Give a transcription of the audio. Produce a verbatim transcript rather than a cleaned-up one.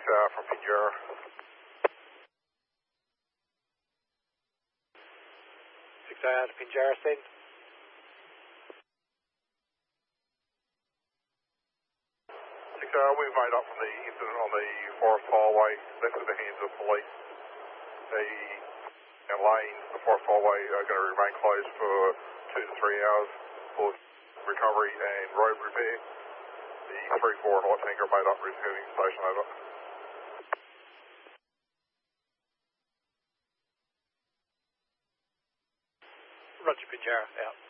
R from Pinjarra. six R to Pinjarra, send. six R, we've made up from the incident on the Forest Highway, left at the hands of police. The our lanes, the Forest Highway, are going to remain closed for two to three hours for recovery and road repair. The three four and light tanker are made up, returning station over. Roger, Pinjarra, out.